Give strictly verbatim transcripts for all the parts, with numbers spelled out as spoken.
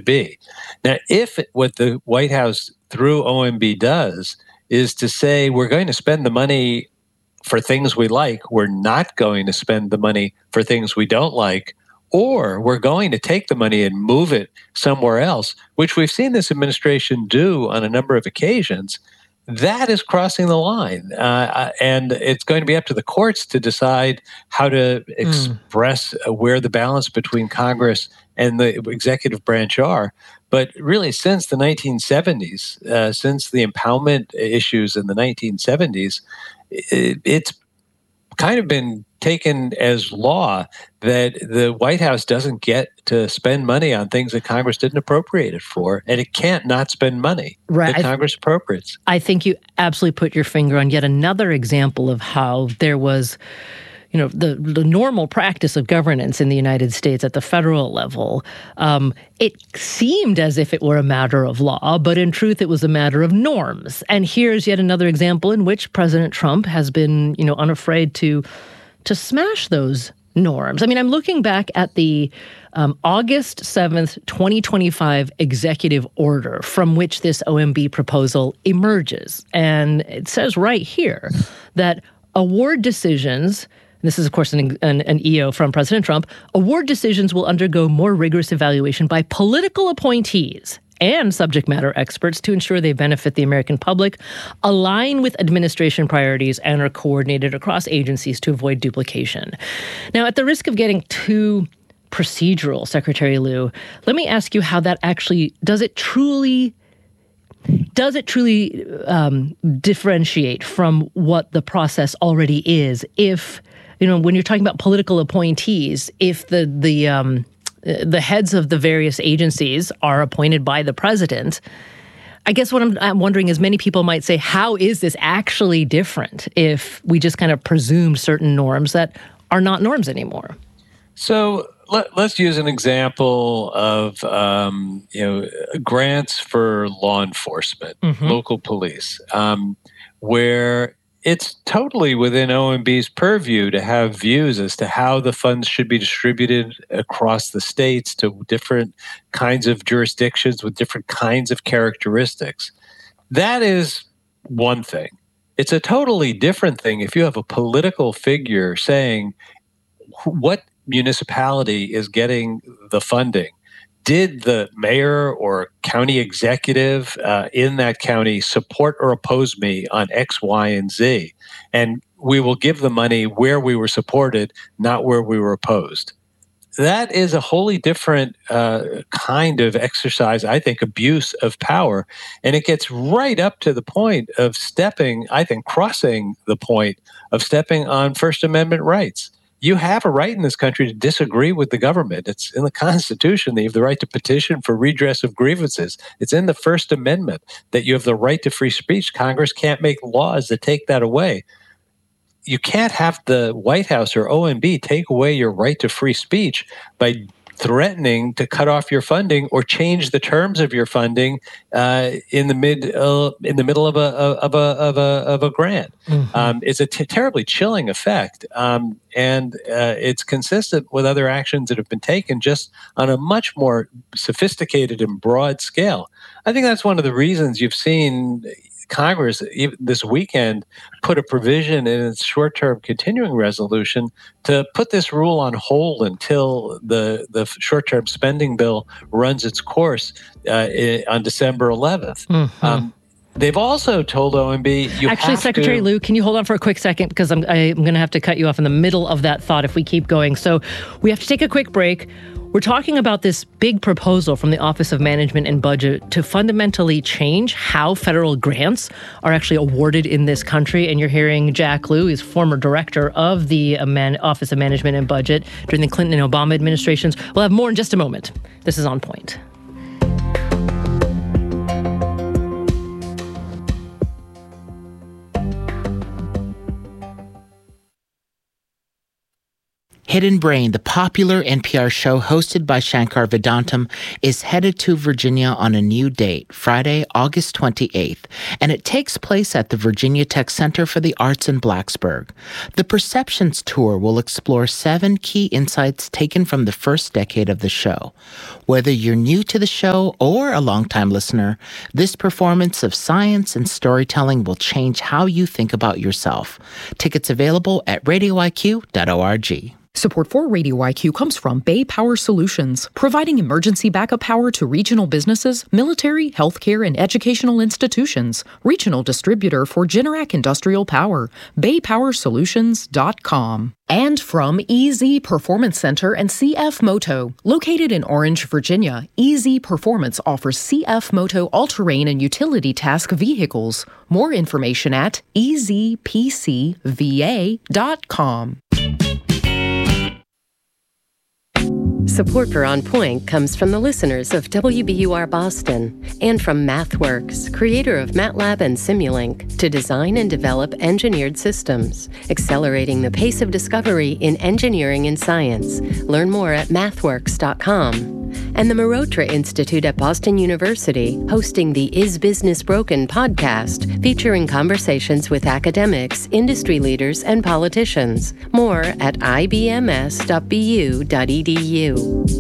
be. Now, if what the White House through O M B does is to say we're going to spend the money for things we like, we're not going to spend the money for things we don't like, or we're going to take the money and move it somewhere else, which we've seen this administration do on a number of occasions, that is crossing the line. Uh, and it's going to be up to the courts to decide how to express mm. where the balance between Congress and the executive branch are. But really, since the nineteen seventies, uh, since the impoundment issues in the nineteen seventies, it, it's kind of been taken as law that the White House doesn't get to spend money on things that Congress didn't appropriate it for, and it can't not spend money right. that Congress appropriates. I think you absolutely put your finger on yet another example of how there was, you know, the, the normal practice of governance in the United States at the federal level. Um, it seemed as if it were a matter of law, but in truth, it was a matter of norms. And here's yet another example in which President Trump has been, you know, unafraid to to smash those norms. I mean, I'm looking back at the um, August seventh, twenty twenty-five executive order from which this O M B proposal emerges. And it says right here that award decisions, this is, of course, an, an, an E O from President Trump, award decisions will undergo more rigorous evaluation by political appointees and subject matter experts to ensure they benefit the American public, align with administration priorities, and are coordinated across agencies to avoid duplication. Now, at the risk of getting too procedural, Secretary Lew, let me ask you how that actually, does it truly, does it truly um, differentiate from what the process already is if, you know, when you're talking about political appointees, if the, the, um, the heads of the various agencies are appointed by the president, I guess what I'm, I'm wondering is many people might say, how is this actually different if we just kind of presume certain norms that are not norms anymore? So let, let's use an example of, um, you know, grants for law enforcement, mm-hmm. local police, um, where it's totally within O M B's purview to have views as to how the funds should be distributed across the states to different kinds of jurisdictions with different kinds of characteristics. That is one thing. It's a totally different thing if you have a political figure saying what municipality is getting the funding. Did the mayor or county executive uh, in that county support or oppose me on X, Y, and Z? And we will give the money where we were supported, not where we were opposed. That is a wholly different uh, kind of exercise, I think, abuse of power. And it gets right up to the point of stepping, I think, crossing the point of stepping on First Amendment rights. You have a right in this country to disagree with the government. It's in the Constitution that you have the right to petition for redress of grievances. It's in the First Amendment that you have the right to free speech. Congress can't make laws that take that away. You can't have the White House or O M B take away your right to free speech by threatening to cut off your funding or change the terms of your funding uh, in the mid uh, in the middle of a of a of a of a grant. Mm-hmm. Um, it's a t- terribly chilling effect, um, and uh, it's consistent with other actions that have been taken, just on a much more sophisticated and broad scale. I think that's one of the reasons you've seen Congress even this weekend put a provision in its short-term continuing resolution to put this rule on hold until the, the short-term spending bill runs its course uh, on December eleventh. Mm-hmm. Um, they've also told O M B you Actually, have Secretary to... Lew, can you hold on for a quick second? Because I'm, I'm going to have to cut you off in the middle of that thought if we keep going. So we have to take a quick break. We're talking about this big proposal from the Office of Management and Budget to fundamentally change how federal grants are actually awarded in this country. And you're hearing Jack Lew, he's former director of the Office of Management and Budget during the Clinton and Obama administrations. We'll have more in just a moment. This is On Point. Hidden Brain, the popular N P R show hosted by Shankar Vedantam, is headed to Virginia on a new date, Friday, August twenty-eighth, and it takes place at the Virginia Tech Center for the Arts in Blacksburg. The Perceptions Tour will explore seven key insights taken from the first decade of the show. Whether you're new to the show or a longtime listener, this performance of science and storytelling will change how you think about yourself. Tickets available at radio I Q dot org. Support for Radio I Q comes from Bay Power Solutions, providing emergency backup power to regional businesses, military, healthcare, and educational institutions. Regional distributor for Generac Industrial Power, bay power solutions dot com. And from E Z Performance Center and C F Moto. Located in Orange, Virginia, E Z Performance offers C F Moto all-terrain and utility task vehicles. More information at e z p c v a dot com. Support for On Point comes from the listeners of W B U R Boston and from MathWorks, creator of MATLAB and Simulink, to design and develop engineered systems, accelerating the pace of discovery in engineering and science. Learn more at mathworks dot com. And the Mehrotra Institute at Boston University, hosting the Is Business Broken podcast, featuring conversations with academics, industry leaders, and politicians. More at i b m s dot b u dot e d u.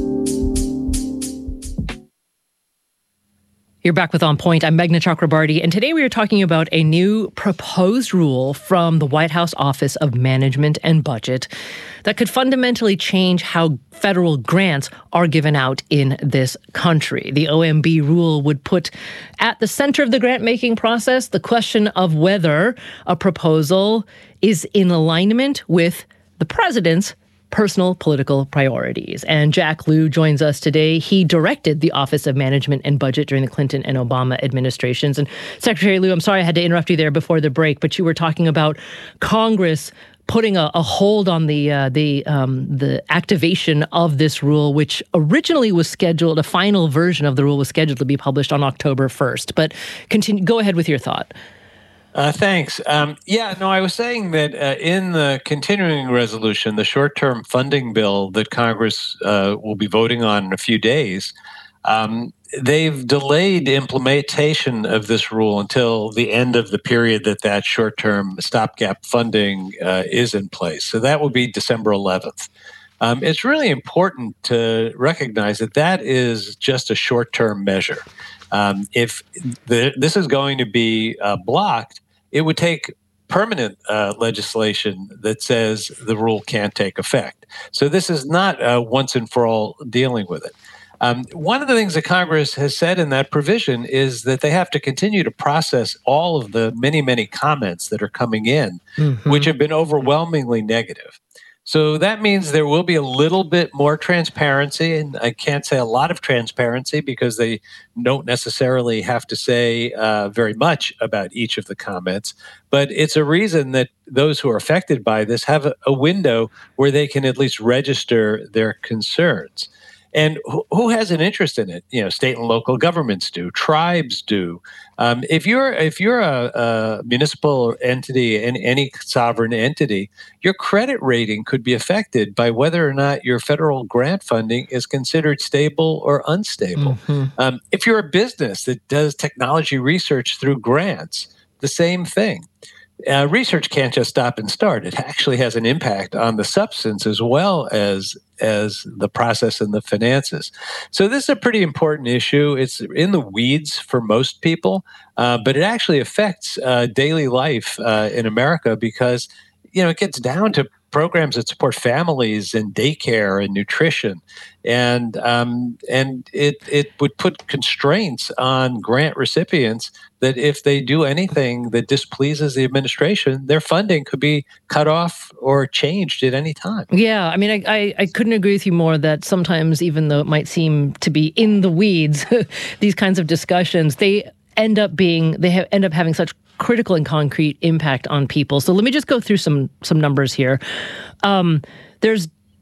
You're back with On Point. I'm Meghna Chakrabarty, and today we are talking about a new proposed rule from the White House Office of Management and Budget that could fundamentally change how federal grants are given out in this country. The O M B rule would put at the center of the grant-making process the question of whether a proposal is in alignment with the president's personal political priorities. And Jack Lew joins us today. He directed the Office of Management and Budget during the Clinton and Obama administrations. And Secretary Lew, I'm sorry I had to interrupt you there before the break, but you were talking about Congress putting a, a hold on the uh, the um, the activation of this rule, which originally was scheduled, a final version of the rule was scheduled to be published on October first. But continue, go ahead with your thought. Uh, thanks. Um, yeah, no, I was saying that uh, in the continuing resolution, the short-term funding bill that Congress uh, will be voting on in a few days, um, they've delayed implementation of this rule until the end of the period that that short-term stopgap funding uh, is in place. So that will be December eleventh. Um, it's really important to recognize that that is just a short-term measure. Um, if the, this is going to be uh, blocked, it would take permanent uh, legislation that says the rule can't take effect. So this is not uh, once and for all dealing with it. Um, one of the things that Congress has said in that provision is that they have to continue to process all of the many, many comments that are coming in, mm-hmm. which have been overwhelmingly negative. So that means there will be a little bit more transparency, and I can't say a lot of transparency because they don't necessarily have to say uh, very much about each of the comments. But it's a reason that those who are affected by this have a, a window where they can at least register their concerns. And who has an interest in it? You know, state and local governments do, tribes do. Um, if you're if you're a, a municipal entity and any sovereign entity, your credit rating could be affected by whether or not your federal grant funding is considered stable or unstable. Mm-hmm. Um, if you're a business that does technology research through grants, the same thing. Uh, research can't just stop and start. It actually has an impact on the substance as well as as the process and the finances. So this is a pretty important issue. It's in the weeds for most people, uh, but it actually affects uh, daily life uh, in America because, you know, it gets down to programs that support families and daycare and nutrition, and um, and it it would put constraints on grant recipients that if they do anything that displeases the administration, their funding could be cut off or changed at any time. Yeah, I mean, I, I, I couldn't agree with you more that sometimes, even though it might seem to be in the weeds, these kinds of discussions, they end up being, they have, end up having such critical and concrete impact on people. So let me just go through some some numbers here. Um, there's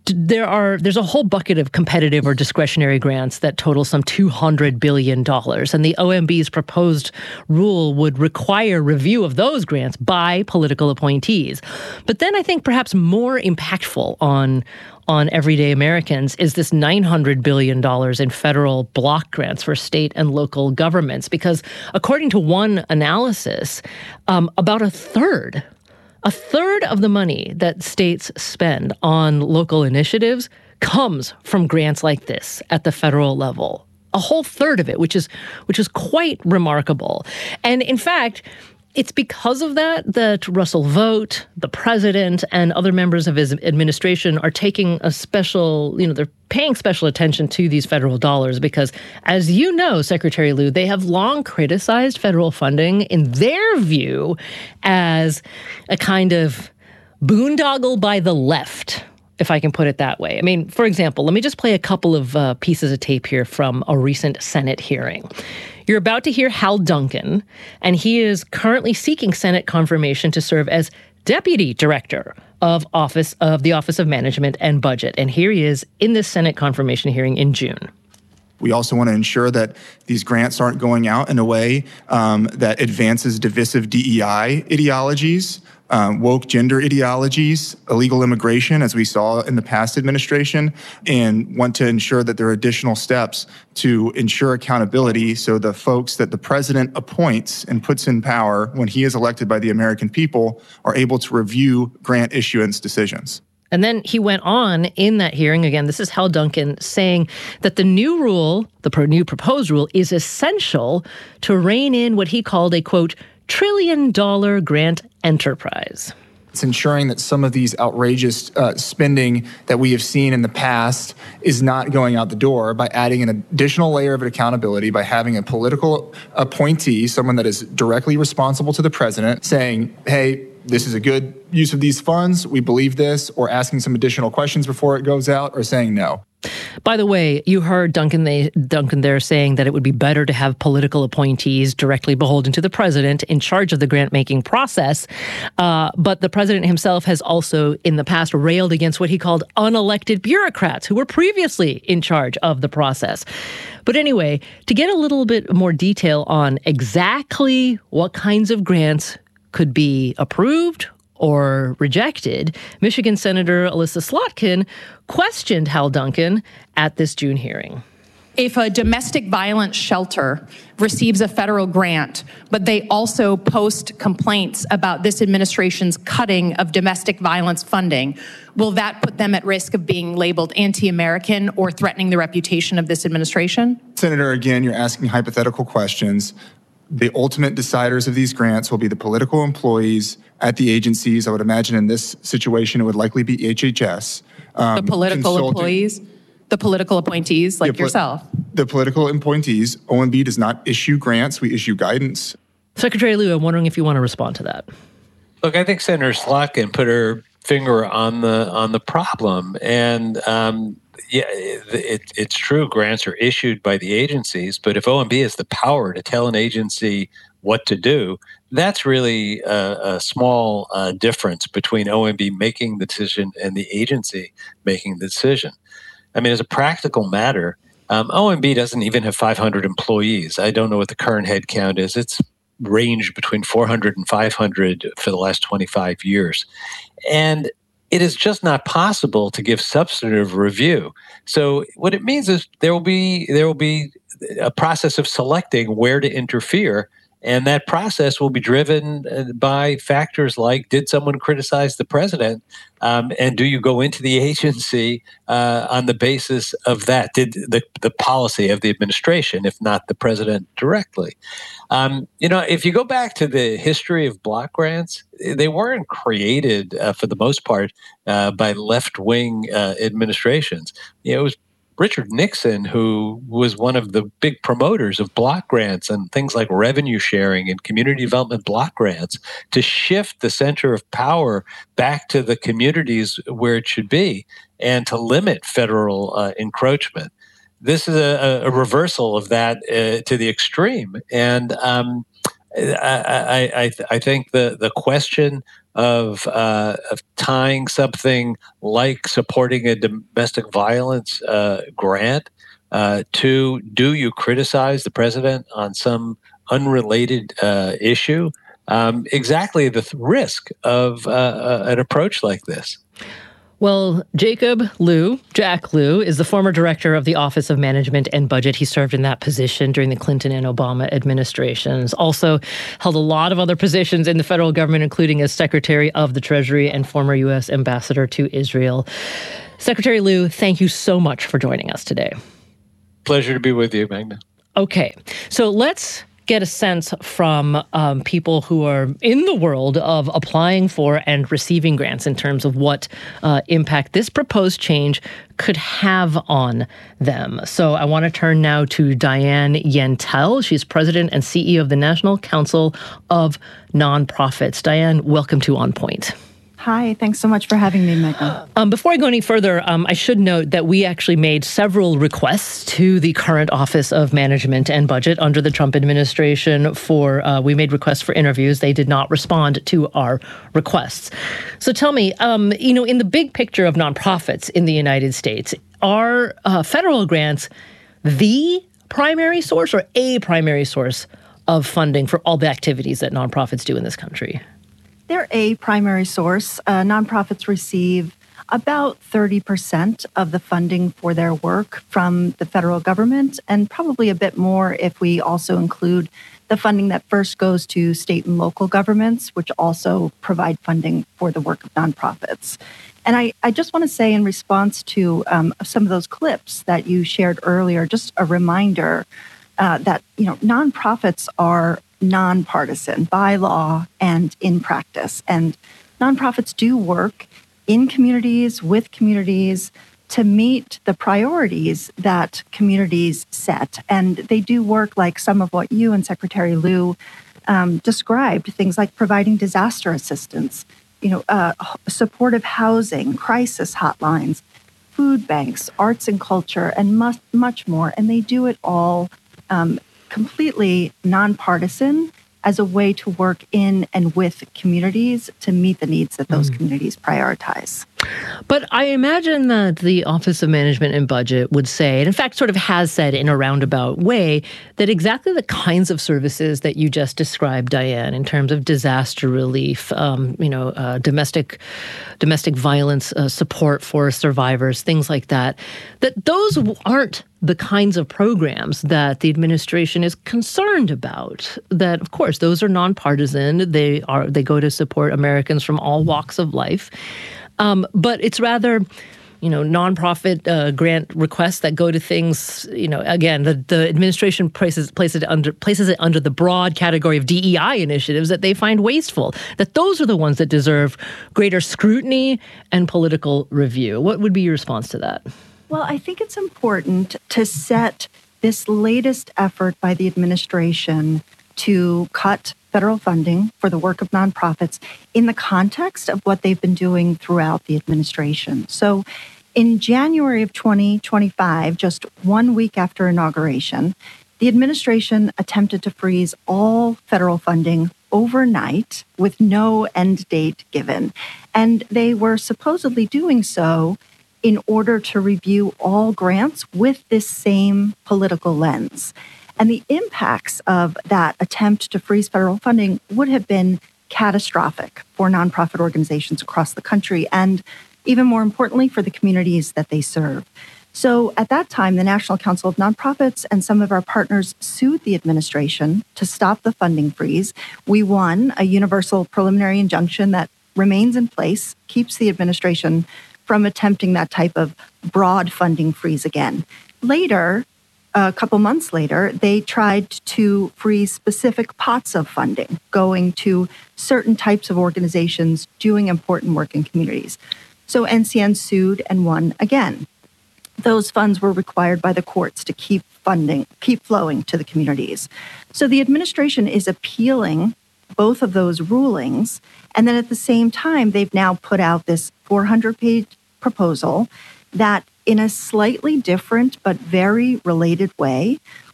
there are there's a whole bucket of competitive or discretionary grants that total some two hundred billion dollars. And the O M B's proposed rule would require review of those grants by political appointees. But then I think perhaps more impactful on on everyday Americans is this nine hundred billion dollars in federal block grants for state and local governments. Because according to one analysis, um, about a third A third of the money that states spend on local initiatives comes from grants like this at the federal level. A whole third of it, which is which is quite remarkable. And in fact, it's because of that that Russell Vought, the president, and other members of his administration are taking a special, you know, they're paying special attention to these federal dollars because, as you know, Secretary Liu, they have long criticized federal funding in their view as a kind of boondoggle by the left, if I can put it that way. I mean, for example, let me just play a couple of uh, pieces of tape here from a recent Senate hearing. You're about to hear Hal Duncan, and he is currently seeking Senate confirmation to serve as Deputy Director of Office of the Office of Management and Budget. And here he is in this Senate confirmation hearing in June. We also want to ensure that these grants aren't going out in a way um, that advances divisive D E I ideologies, um, woke gender ideologies, illegal immigration, as we saw in the past administration, and want to ensure that there are additional steps to ensure accountability so the folks that the president appoints and puts in power when he is elected by the American people are able to review grant issuance decisions. And then he went on in that hearing, again, this is Hal Duncan, saying that the new rule, the pro- new proposed rule, is essential to rein in what he called a, quote, trillion dollar grant enterprise. It's ensuring that some of these outrageous uh, spending that we have seen in the past is not going out the door by adding an additional layer of accountability, by having a political appointee, someone that is directly responsible to the president, saying, hey, this is a good use of these funds, we believe this, or asking some additional questions before it goes out, or saying no. By the way, you heard Duncan, they, Duncan there saying that it would be better to have political appointees directly beholden to the president in charge of the grant-making process. Uh, but the president himself has also in the past railed against what he called unelected bureaucrats who were previously in charge of the process. But anyway, to get a little bit more detail on exactly what kinds of grants could be approved or rejected, Michigan Senator Elissa Slotkin questioned Hal Duncan at this June hearing. If a domestic violence shelter receives a federal grant, but they also post complaints about this administration's cutting of domestic violence funding, will that put them at risk of being labeled anti-American or threatening the reputation of this administration? Senator, again, you're asking hypothetical questions. The ultimate deciders of these grants will be the political employees at the agencies. I would imagine in this situation, it would likely be H H S. Um, the political consulting. employees? The political appointees like the, yourself? The political appointees. O M B does not issue grants. We issue guidance. Secretary Liu, I'm wondering if you want to respond to that. Look, I think Senator Slotkin put her finger on the on the problem. And um, yeah, it, it's true, grants are issued by the agencies, but if O M B has the power to tell an agency what to do, that's really a, a small uh, difference between O M B making the decision and the agency making the decision. I mean, as a practical matter, um, O M B doesn't even have five hundred employees. I don't know what the current head count is. It's ranged between four hundred and five hundred for the last twenty-five years. And it is just not possible to give substantive review. So what it means is there will be there will be a process of selecting where to interfere. And that process will be driven by factors like, did someone criticize the president? Um, and do you go into the agency uh, on the basis of that? Did the, the policy of the administration, if not the president directly? Um, you know, if you go back to the history of block grants, they weren't created uh, for the most part uh, by left-wing uh, administrations. You know, it was Richard Nixon, who was one of the big promoters of block grants and things like revenue sharing and community development block grants to shift the center of power back to the communities where it should be and to limit federal uh, encroachment. This is a, a reversal of that uh, to the extreme. And um, I, I, I think the, the question of, uh, of tying something like supporting a domestic violence uh, grant uh, to do you criticize the president on some unrelated uh, issue? Um, exactly the th- risk of uh, an approach like this. Well, Jacob Lew, Jack Lew, is the former director of the Office of Management and Budget. He served in that position during the Clinton and Obama administrations. Also held a lot of other positions in the federal government, including as Secretary of the Treasury and former U S Ambassador to Israel. Secretary Lew, thank you so much for joining us today. Pleasure to be with you, Magda. Okay, so let's get a sense from um, people who are in the world of applying for and receiving grants in terms of what uh, impact this proposed change could have on them. So I want to turn now to Diane Yentell. She's president and C E O of the National Council of Nonprofits. Diane, welcome to On Point. Hi, thanks so much for having me, Megan. Um, before I go any further, um, I should note that we actually made several requests to the current Office of Management and Budget under the Trump administration for, uh, we made requests for interviews. They did not respond to our requests. So tell me, um, you know, in the big picture of nonprofits in the United States, are uh, federal grants the primary source or a primary source of funding for all the activities that nonprofits do in this country? They're a primary source. Uh, nonprofits receive about thirty percent of the funding for their work from the federal government, and probably a bit more if we also include the funding that first goes to state and local governments, which also provide funding for the work of nonprofits. And I, I just want to say, in response to um, some of those clips that you shared earlier, just a reminder uh, that, you know, nonprofits are nonpartisan by law and in practice. And nonprofits do work in communities, with communities, to meet the priorities that communities set. And they do work like some of what you and Secretary Lew um, described, things like providing disaster assistance, you know, uh, supportive housing, crisis hotlines, food banks, arts and culture, and much, much more. And they do it all um, completely nonpartisan as a way to work in and with communities to meet the needs that those mm. communities prioritize. But I imagine that the Office of Management and Budget would say, and in fact sort of has said in a roundabout way, that exactly the kinds of services that you just described, Diane, in terms of disaster relief, um, you know, uh, domestic domestic violence uh, support for survivors, things like that, that those aren't the kinds of programs that the administration is concerned about. That, of course, those are nonpartisan. They are they go to support Americans from all walks of life. Um, but it's rather, you know, nonprofit uh, grant requests that go to things, you know, again, the, the administration places, places, it under, places it under the broad category of D E I initiatives that they find wasteful, that those are the ones that deserve greater scrutiny and political review. What would be your response to that? Well, I think it's important to set this latest effort by the administration to cut federal funding for the work of nonprofits in the context of what they've been doing throughout the administration. So in January of twenty twenty-five, just one week after inauguration, the administration attempted to freeze all federal funding overnight with no end date given. And they were supposedly doing so in order to review all grants with this same political lens. And the impacts of that attempt to freeze federal funding would have been catastrophic for nonprofit organizations across the country, and even more importantly, for the communities that they serve. So at that time, the National Council of Nonprofits and some of our partners sued the administration to stop the funding freeze. We won a universal preliminary injunction that remains in place, keeps the administration from attempting that type of broad funding freeze again. Later, a couple months later, they tried to freeze specific pots of funding going to certain types of organizations doing important work in communities. So N C N sued and won again. Those funds were required by the courts to keep funding, keep flowing to the communities. So the administration is appealing both of those rulings. And then at the same time, they've now put out this four hundred page proposal that, in a slightly different but very related way,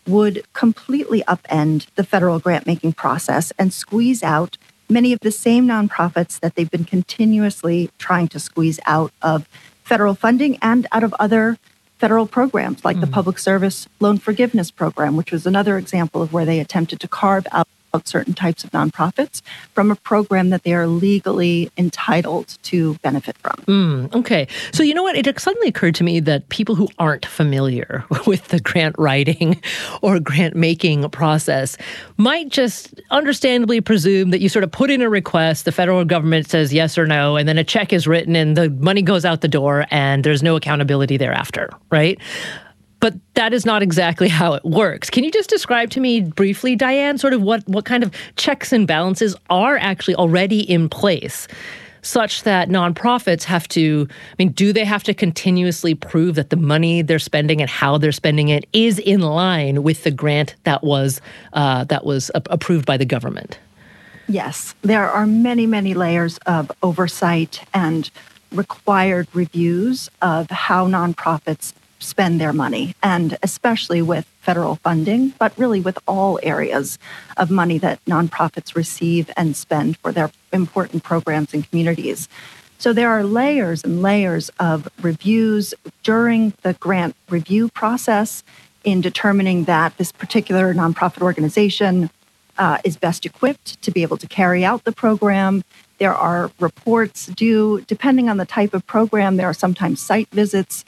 would completely upend the federal grant-making process and squeeze out many of the same nonprofits that they've been continuously trying to squeeze out of federal funding and out of other federal programs, like mm. the Public Service Loan Forgiveness Program, which was another example of where they attempted to carve out certain types of nonprofits from a program that they are legally entitled to benefit from. Mm, okay. So you know what? It suddenly occurred to me that people who aren't familiar with the grant writing or grant making process might just understandably presume that you sort of put in a request, the federal government says yes or no, and then a check is written and the money goes out the door and there's no accountability thereafter, right? But that is not exactly how it works. Can you just describe to me briefly, Diane, sort of what, what kind of checks and balances are actually already in place such that nonprofits have to, I mean, do they have to continuously prove that the money they're spending and how they're spending it is in line with the grant that was uh, that was a- approved by the government? Yes, there are many, many layers of oversight and required reviews of how nonprofits spend their money, and especially with federal funding, but really with all areas of money that nonprofits receive and spend for their important programs and communities. So there are layers and layers of reviews during the grant review process in determining that this particular nonprofit organization uh, is best equipped to be able to carry out the program. There are reports due, depending on the type of program. There are sometimes site visits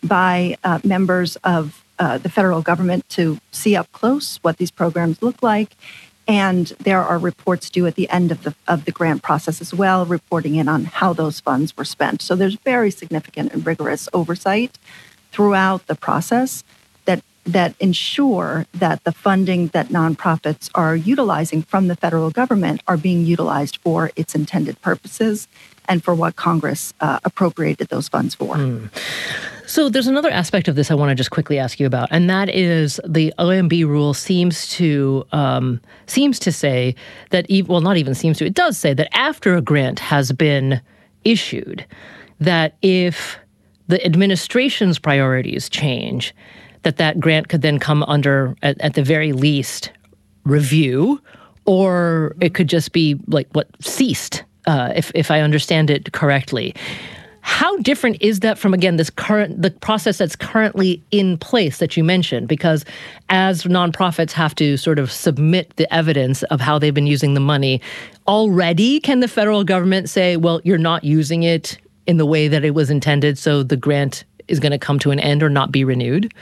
by uh, members of uh, the federal government to see up close what these programs look like. And there are reports due at the end of the of the grant process as well, reporting in on how those funds were spent. So there's very significant and rigorous oversight throughout the process that that ensure that the funding that nonprofits are utilizing from the federal government are being utilized for its intended purposes and for what Congress uh, appropriated those funds for. Mm. So there's another aspect of this I want to just quickly ask you about, and that is the O M B rule seems to um, seems to say that, even, well, not even seems to, it does say that after a grant has been issued, that if the administration's priorities change, that that grant could then come under, at, at the very least, review, or it could just be like what ceased, uh, if if I understand it correctly. How different is that from, again, this current the process that's currently in place that you mentioned? Because as nonprofits have to sort of submit the evidence of how they've been using the money, already can the federal government say, well, you're not using it in the way that it was intended, so the grant is going to come to an end or not be renewed?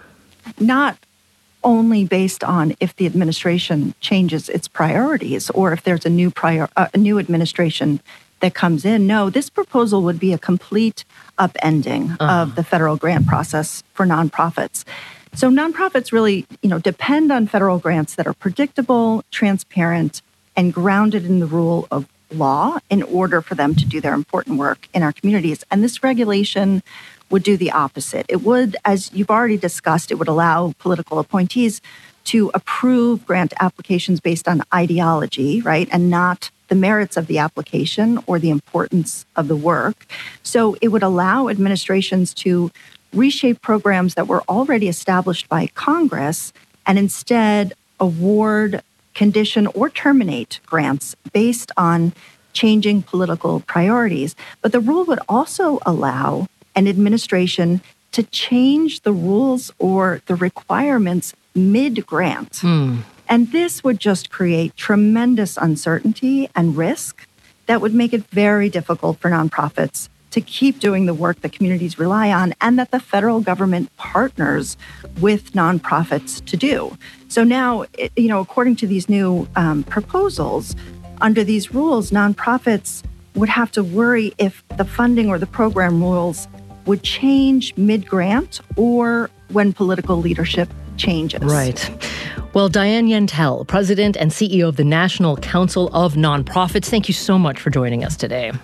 Not only based on if the administration changes its priorities or if there's a new prior uh, a new administration that comes in. No, this proposal would be a complete upending uh-huh. of the federal grant process for nonprofits. So nonprofits really, you know, depend on federal grants that are predictable, transparent, and grounded in the rule of law in order for them to do their important work in our communities. And this regulation would do the opposite. It would, as you've already discussed, it would allow political appointees to approve grant applications based on ideology, right, and not the merits of the application or the importance of the work. So it would allow administrations to reshape programs that were already established by Congress and instead award, condition, or terminate grants based on changing political priorities. But the rule would also allow an administration to change the rules or the requirements mid-grant. Mm. And this would just create tremendous uncertainty and risk that would make it very difficult for nonprofits to keep doing the work that communities rely on and that the federal government partners with nonprofits to do. So now, you know, according to these new um, proposals, under these rules, nonprofits would have to worry if the funding or the program rules would change mid-grant or when political leadership changes. Right. Well, Diane Yentel, President and C E O of the National Council of Nonprofits, thank you so much for joining us today.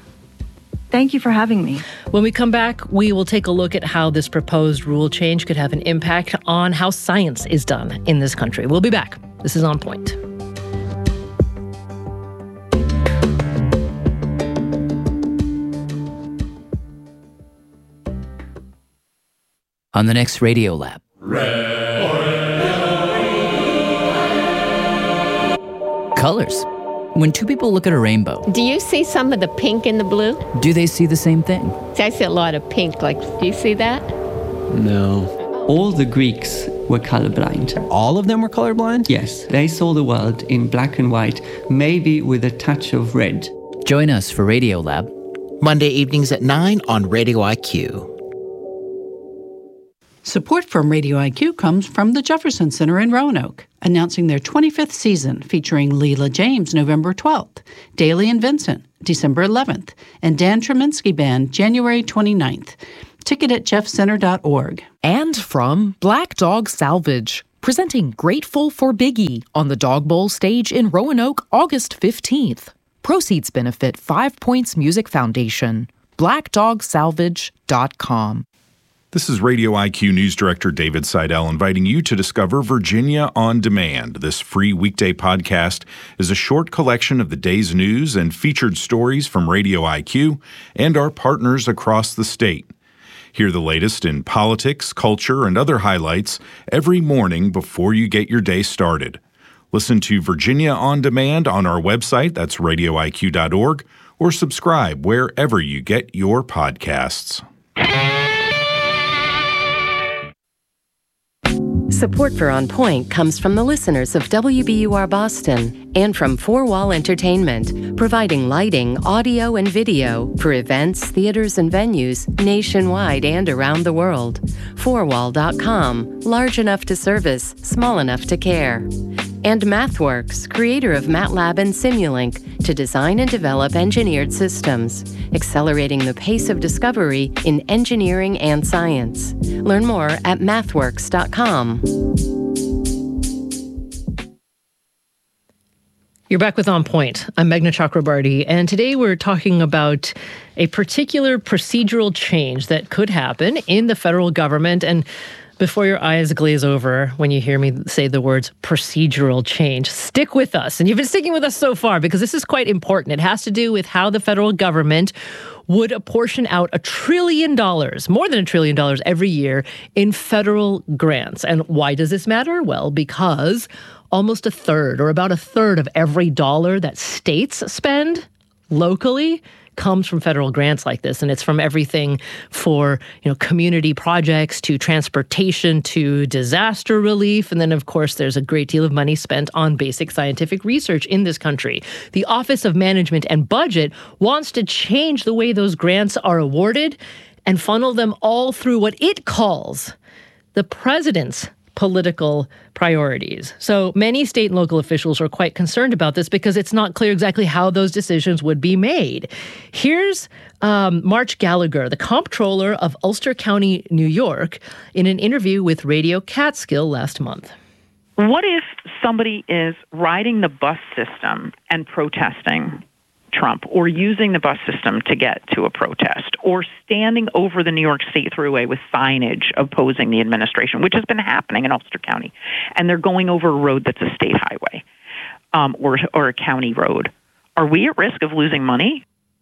Thank you for having me. When we come back, we will take a look at how this proposed rule change could have an impact on how science is done in this country. We'll be back. This is On Point. On the next Radio Lab. Red. Colors. When two people look at a rainbow, Do you see some of the pink in the blue? do they see the same thing? I see a lot of pink. Like, do you see that? No. All the Greeks were colorblind. All of them were colorblind? Yes, they saw the world in black and white, maybe with a touch of red. Join us for Radiolab. Monday evenings at nine on Radio I Q. Support from Radio I Q comes from the Jefferson Center in Roanoke, announcing their twenty-fifth season featuring Leela James November twelfth, Daly and Vincent December eleventh, and Dan Treminsky Band January twenty-ninth. Ticket at jeff center dot org. And from Black Dog Salvage, presenting Grateful for Biggie on the Dog Bowl stage in Roanoke August fifteenth. Proceeds benefit Five Points Music Foundation. black dog salvage dot com. This is Radio I Q News Director David Seidel inviting you to discover Virginia on Demand. This free weekday podcast is a short collection of the day's news and featured stories from Radio I Q and our partners across the state. Hear the latest in politics, culture, and other highlights every morning before you get your day started. Listen to Virginia on Demand on our website, that's radio I Q dot org, or subscribe wherever you get your podcasts. Support for On Point comes from the listeners of W B U R Boston and from Four Wall Entertainment, providing lighting, audio, and video for events, theaters, and venues nationwide and around the world. four wall dot com, large enough to service, small enough to care. And MathWorks, creator of MATLAB and Simulink, to design and develop engineered systems, accelerating the pace of discovery in engineering and science. Learn more at mathworks dot com. You're back with On Point. I'm Meghna Chakrabarty, and today we're talking about a particular procedural change that could happen in the federal government. And before your eyes glaze over when you hear me say the words procedural change, stick with us. And you've been sticking with us so far because this is quite important. It has to do with how the federal government would apportion out a trillion dollars, more than a trillion dollars every year in federal grants. And why does this matter? Well, because almost a third or about a third of every dollar that states spend locally comes from federal grants like this. And it's from everything for, you know, community projects to transportation to disaster relief. And then, of course, there's a great deal of money spent on basic scientific research in this country. The Office of Management and Budget wants to change the way those grants are awarded and funnel them all through what it calls the president's political priorities. So many state and local officials are quite concerned about this because it's not clear exactly how those decisions would be made. Here's um, March Gallagher, the comptroller of Ulster County, New York, in an interview with Radio Catskill last month. What if somebody is riding the bus system and protesting Trump, or using the bus system to get to a protest, or standing over the New York State Thruway with signage opposing the administration, which has been happening in Ulster County, and they're going over a road that's a state highway um, or, or a county road? Are we at risk of losing money?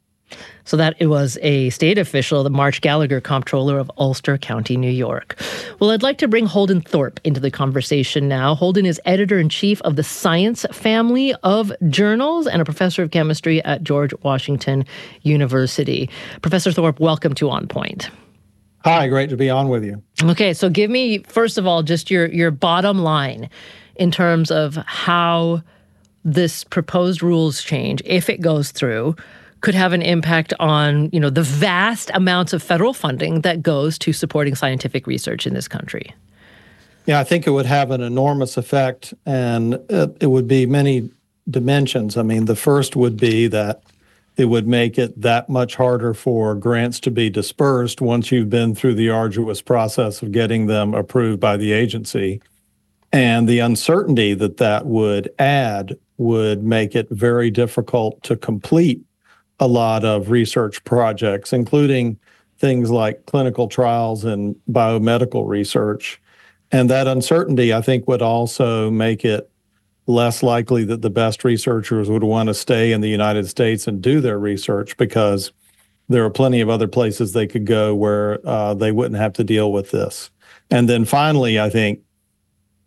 So that it was a state official, the March Gallagher, comptroller of Ulster County, New York. Well, I'd like to bring Holden Thorpe into the conversation now. Holden is editor-in-chief of the Science family of journals and a professor of chemistry at George Washington University. Professor Thorpe, welcome to On Point. Hi, great to be on with you. Okay, so give me, first of all, just your, your bottom line in terms of how this proposed rules change, if it goes through, could have an impact on, you know, the vast amounts of federal funding that goes to supporting scientific research in this country. Yeah, I think it would have an enormous effect, and it, it would be many dimensions. I mean, the first would be that it would make it that much harder for grants to be dispersed once you've been through the arduous process of getting them approved by the agency. And the uncertainty that that would add would make it very difficult to complete a lot of research projects, including things like clinical trials and biomedical research. And that uncertainty, I think, would also make it less likely that the best researchers would want to stay in the United States and do their research, because there are plenty of other places they could go where uh, they wouldn't have to deal with this. And then finally, I think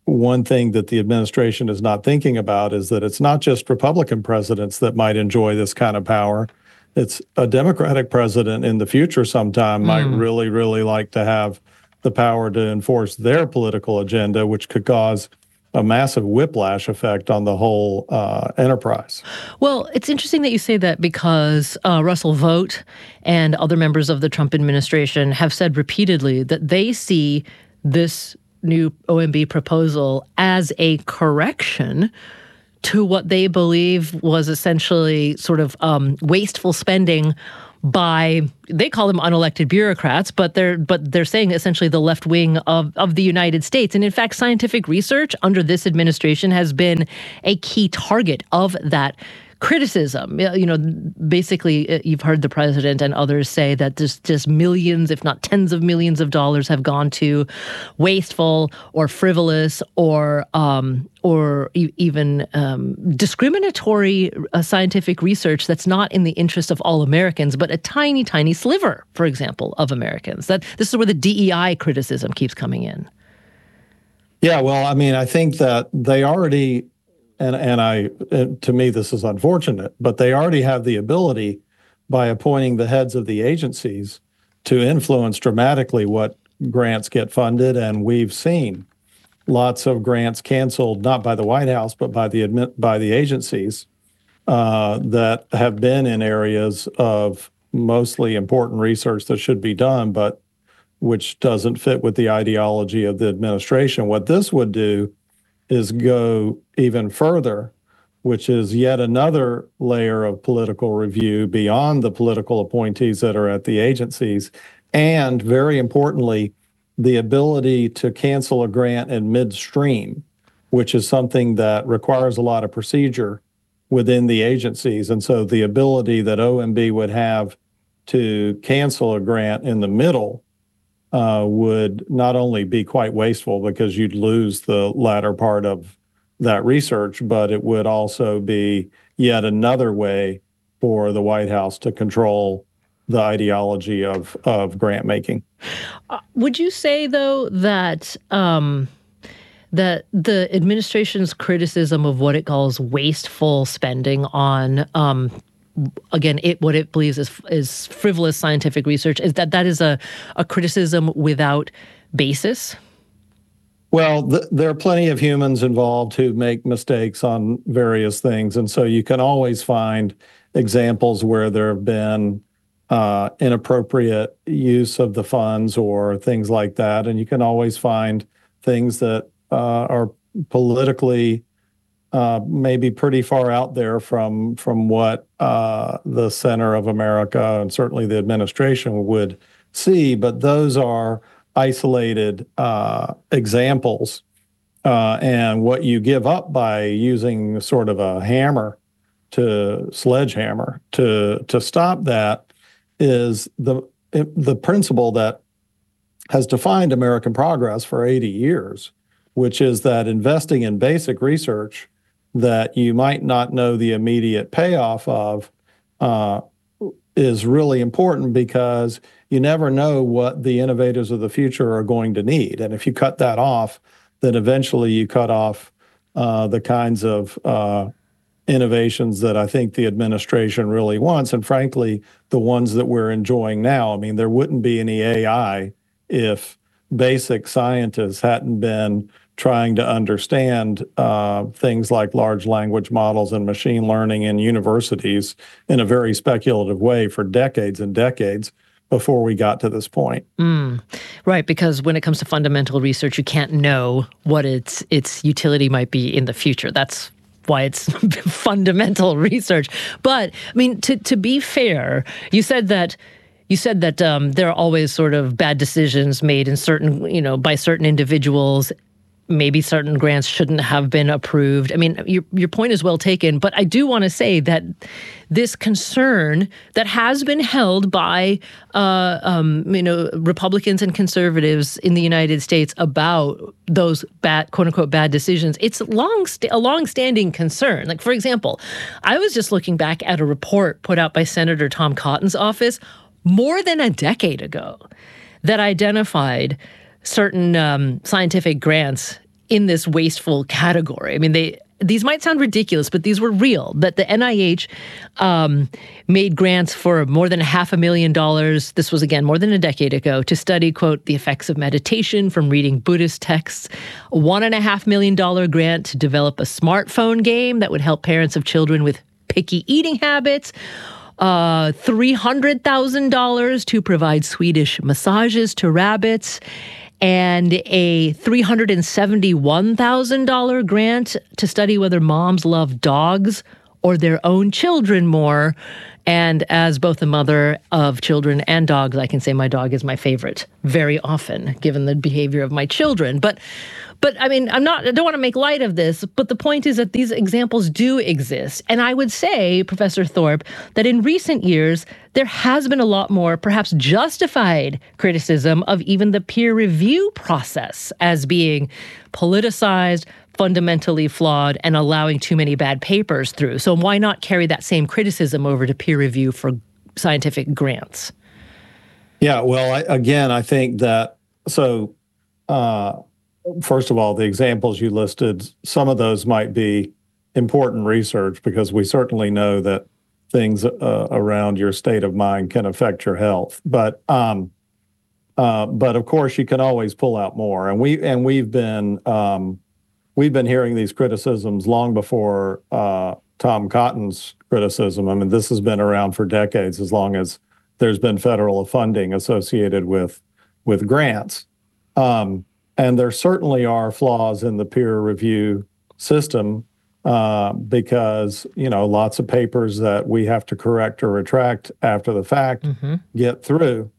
one thing that the administration is not thinking about is that it's not just Republican presidents that might enjoy this kind of power. It's a Democratic president in the future sometime mm. might really, really like to have the power to enforce their political agenda, which could cause a massive whiplash effect on the whole uh, enterprise. Well, it's interesting that you say that because uh, Russell Vought and other members of the Trump administration have said repeatedly that they see this new O M B proposal as a correction to what they believe was essentially sort of um, wasteful spending by, they call them unelected bureaucrats, but they're but they're saying essentially the left wing of, of the United States. And in fact, scientific research under this administration has been a key target of that criticism. You know, basically, you've heard the president and others say that just, just millions, if not tens of millions of dollars have gone to wasteful or frivolous or um, or e- even um, discriminatory uh, scientific research that's not in the interest of all Americans, but a tiny, tiny sliver, for example, of Americans. That this is where the D E I criticism keeps coming in. Yeah, well, I mean, I think that they already... And and I, to me, this is unfortunate, but they already have the ability, by appointing the heads of the agencies, to influence dramatically what grants get funded. And we've seen lots of grants canceled, not by the White House, but by the admit, by the agencies uh, that have been in areas of mostly important research that should be done, but which doesn't fit with the ideology of the administration. What this would do is go even further, which is yet another layer of political review beyond the political appointees that are at the agencies. And very importantly, the ability to cancel a grant in midstream, which is something that requires a lot of procedure within the agencies. And so the ability that O M B would have to cancel a grant in the middle Uh, would not only be quite wasteful because you'd lose the latter part of that research, but it would also be yet another way for the White House to control the ideology of, of grant making. Uh, would you say, though, that um, that the administration's criticism of what it calls wasteful spending on um, again, it what it believes is is frivolous scientific research, is that that is a, a criticism without basis? Well, th- there are plenty of humans involved who make mistakes on various things. And so you can always find examples where there have been uh, inappropriate use of the funds or things like that. And you can always find things that uh, are politically Uh, maybe pretty far out there from from what uh, the center of America and certainly the administration would see, but those are isolated uh, examples. Uh, and what you give up by using sort of a hammer to sledgehammer to to stop that is the the principle that has defined American progress for eighty years, which is that investing in basic research that you might not know the immediate payoff of uh, is really important, because you never know what the innovators of the future are going to need. And if you cut that off, then eventually you cut off uh, the kinds of uh, innovations that I think the administration really wants, and frankly, the ones that we're enjoying now. I mean, there wouldn't be any A I if basic scientists hadn't been trying to understand uh, things like large language models and machine learning in universities in a very speculative way for decades and decades before we got to this point. Mm, right, because when it comes to fundamental research, you can't know what its its utility might be in the future. That's why it's fundamental research. But I mean, to to be fair, you said that you said that um, there are always sort of bad decisions made in certain, you know, by certain individuals. Maybe certain grants shouldn't have been approved. I mean, your your point is well taken, but I do want to say that this concern that has been held by, uh, um, you know, Republicans and conservatives in the United States about those bad, quote unquote, bad decisions, it's long st- a long-standing concern. Like, for example, I was just looking back at a report put out by Senator Tom Cotton's office more than a decade ago that identified certain um, scientific grants in this wasteful category. I mean, they these might sound ridiculous, but these were real, that the N I H um, made grants for more than half a million dollars. This was, again, more than a decade ago, to study, quote, the effects of meditation from reading Buddhist texts. A one and a half million dollar grant to develop a smartphone game that would help parents of children with picky eating habits. Uh, three hundred thousand dollars to provide Swedish massages to rabbits, and a three hundred seventy-one thousand dollars grant to study whether moms love dogs or their own children more. And as both a mother of children and dogs, I can say my dog is my favorite very often, given the behavior of my children. But But I mean, I'm not, I don't want to make light of this, but the point is that these examples do exist. And I would say, Professor Thorp, that in recent years, there has been a lot more perhaps justified criticism of even the peer review process as being politicized, fundamentally flawed, and allowing too many bad papers through. So why not carry that same criticism over to peer review for scientific grants? Yeah, well, I, again, I think that, so, uh, first of all, the examples you listed, some of those might be important research because we certainly know that things uh, around your state of mind can affect your health. But um, uh, but of course, you can always pull out more. And we and we've been um, we've been hearing these criticisms long before uh, Tom Cotton's criticism. I mean, this has been around for decades, as long as there's been federal funding associated with with grants. Um, And there certainly are flaws in the peer review system uh, because, you know, lots of papers that we have to correct or retract after the fact mm-hmm. get through.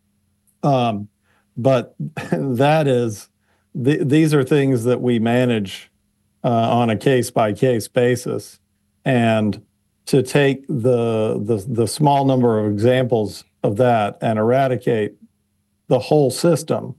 Um, but that is, th- these are things that we manage uh, on a case-by-case basis. And to take the, the the small number of examples of that and eradicate the whole system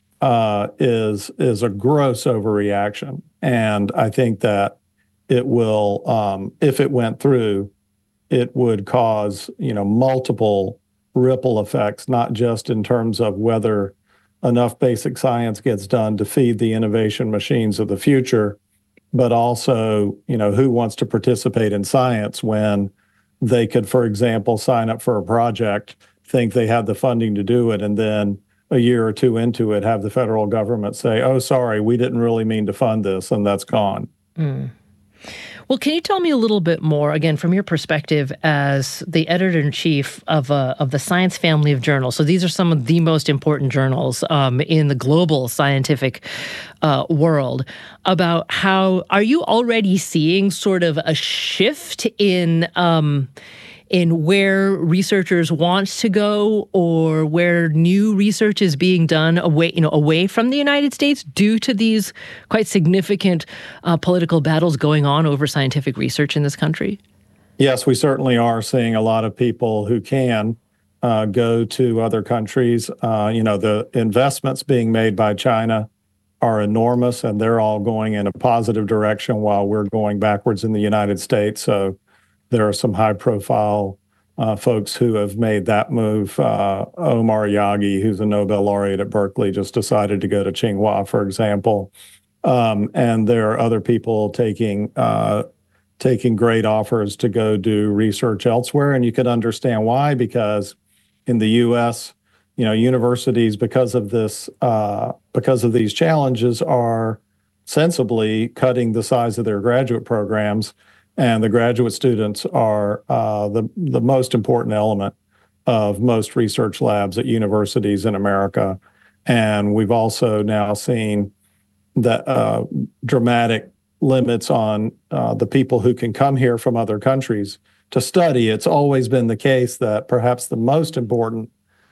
Uh, is is a gross overreaction, and I think that it will, um, if it went through, it would cause you know multiple ripple effects, not just in terms of whether enough basic science gets done to feed the innovation machines of the future, but also you know who wants to participate in science when they could, for example, sign up for a project, think they had the funding to do it, and then a year or two into it, have the federal government say, oh, sorry, we didn't really mean to fund this, and that's gone. Mm. Well, can you tell me a little bit more, again, from your perspective as the editor-in-chief of uh, of the Science family of journals? So these are some of the most important journals um, in the global scientific uh, world, about how, are you already seeing sort of a shift in um in where researchers want to go, or where new research is being done away, you know, away from the United States due to these quite significant uh, political battles going on over scientific research in this country? Yes, we certainly are seeing a lot of people who can uh, go to other countries. Uh, you know, the investments being made by China are enormous, and they're all going in a positive direction while we're going backwards in the United States. So there are some high-profile uh, folks who have made that move. Uh, Omar Yagi, who's a Nobel laureate at Berkeley, just decided to go to Tsinghua, for example. Um, and there are other people taking uh, taking great offers to go do research elsewhere. And you could understand why, because in the U S, you know, universities, because of this, uh, because of these challenges, are sensibly cutting the size of their graduate programs. And the graduate students are uh, the, the most important element of most research labs at universities in America. And we've also now seen that uh, dramatic limits on uh, the people who can come here from other countries to study. It's always been the case that perhaps the most important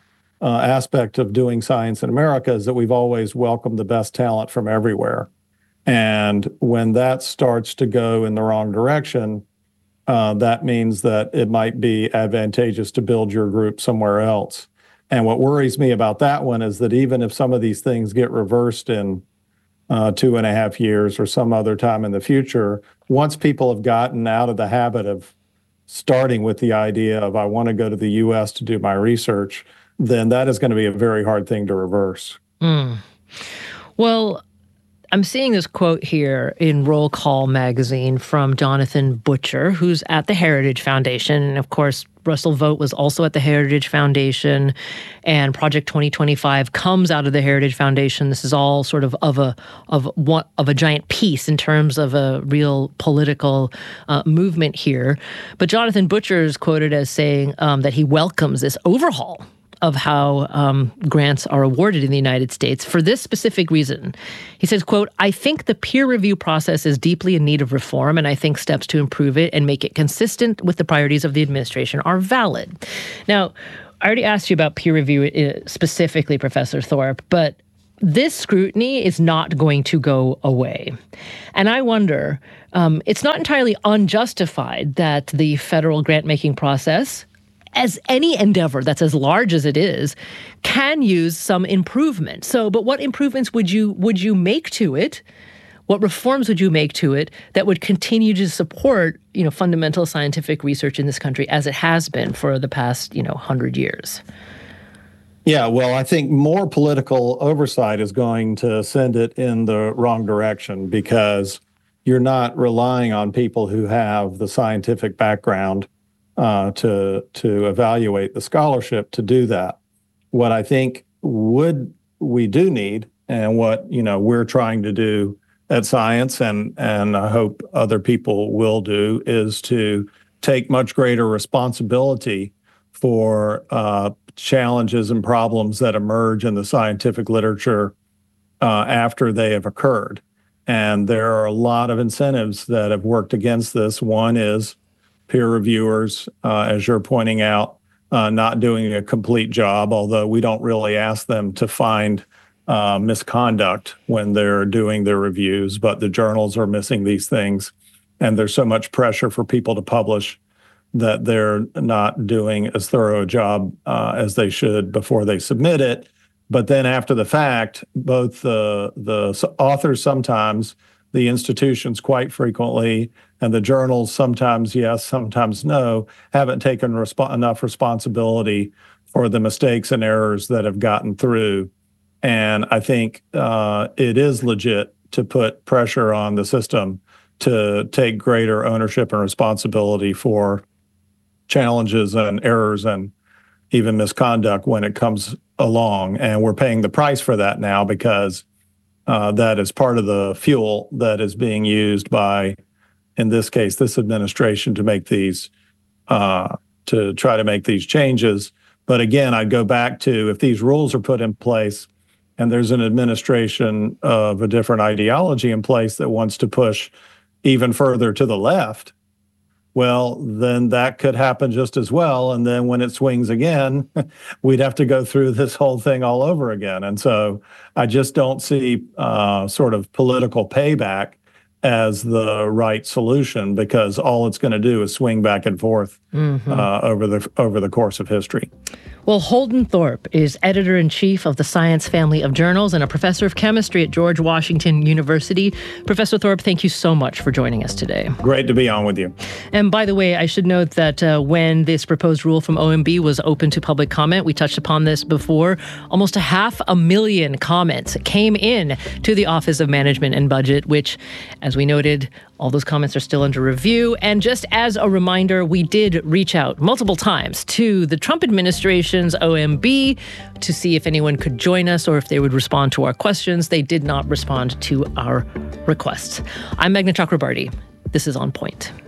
uh, aspect of doing science in America is that we've always welcomed the best talent from everywhere. And when that starts to go in the wrong direction, uh, that means that it might be advantageous to build your group somewhere else. And what worries me about that one is that even if some of these things get reversed in uh, two and a half years or some other time in the future, once people have gotten out of the habit of starting with the idea of, I want to go to the U S to do my research, then that is going to be a very hard thing to reverse. Mm. Well, I'm seeing this quote here in Roll Call magazine from Jonathan Butcher, who's at the Heritage Foundation. And of course, Russell Vogt was also at the Heritage Foundation, and Project twenty twenty-five comes out of the Heritage Foundation. This is all sort of of a of one of a giant piece in terms of a real political uh, movement here. But Jonathan Butcher is quoted as saying um, that he welcomes this overhaul of how um, grants are awarded in the United States for this specific reason. He says, quote, "I think the peer review process is deeply in need of reform, and I think steps to improve it and make it consistent with the priorities of the administration are valid." Now, I already asked you about peer review specifically, Professor Thorp, but this scrutiny is not going to go away. And I wonder, um, it's not entirely unjustified that the federal grant-making process, as any endeavor that's as large as it is, can use some improvement. So, but what improvements would you would you make to it? What reforms would you make to it that would continue to support, you know, fundamental scientific research in this country as it has been for the past, you know, hundred years? Yeah, well, I think more political oversight is going to send it in the wrong direction, because you're not relying on people who have the scientific background Uh, to to evaluate the scholarship to do that. What I think would we do need, and what you know we're trying to do at Science, and and I hope other people will do, is to take much greater responsibility for uh, challenges and problems that emerge in the scientific literature uh, after they have occurred. And there are a lot of incentives that have worked against this. One is peer reviewers, uh, as you're pointing out, uh, not doing a complete job, although we don't really ask them to find uh, misconduct when they're doing their reviews, but the journals are missing these things. And there's so much pressure for people to publish that they're not doing as thorough a job uh, as they should before they submit it. But then after the fact, both the, the authors sometimes, the institutions quite frequently, and the journals sometimes yes, sometimes no, haven't taken resp- enough responsibility for the mistakes and errors that have gotten through. And I think uh, it is legit to put pressure on the system to take greater ownership and responsibility for challenges and errors and even misconduct when it comes along. And we're paying the price for that now, because uh, that is part of the fuel that is being used by, in this case, this administration to make these, uh, to try to make these changes. But again, I'd go back to, if these rules are put in place and there's an administration of a different ideology in place that wants to push even further to the left, well, then that could happen just as well. And then when it swings again, we'd have to go through this whole thing all over again. And so I just don't see uh, sort of political payback as the right solution, because all it's going to do is swing back and forth mm-hmm. uh, over the over the course of history. Well, Holden Thorp is editor-in-chief of the Science family of journals and a professor of chemistry at George Washington University. Professor Thorp, thank you so much for joining us today. Great to be on with you. And by the way, I should note that uh, when this proposed rule from O M B was open to public comment, we touched upon this before, almost a half a million comments came in to the Office of Management and Budget, which, as we noted, all those comments are still under review. And just as a reminder, we did reach out multiple times to the Trump administration's O M B to see if anyone could join us or if they would respond to our questions. They did not respond to our requests. I'm Meghna Chakrabarti. This is On Point.